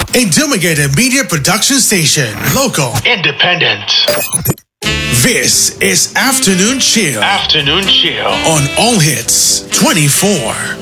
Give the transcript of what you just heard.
A Dumigated Media Production Station. Local. Independent. This is Afternoon Chill. Afternoon Chill. On All Hits 24.